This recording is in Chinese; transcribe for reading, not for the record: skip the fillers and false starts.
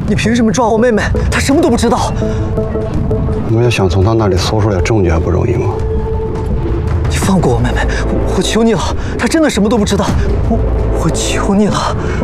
你凭什么抓我妹妹？她什么都不知道。 我也想从她那里搜出来证据，还不容易吗？ 你放过我妹妹，我求你了，她真的什么都不知道。我求你了。